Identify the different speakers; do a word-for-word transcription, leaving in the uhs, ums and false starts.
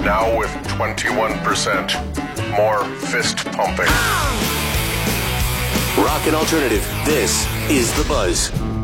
Speaker 1: Now with twenty-one percent more fist pumping.
Speaker 2: Rock and alternative. This is The Buzz.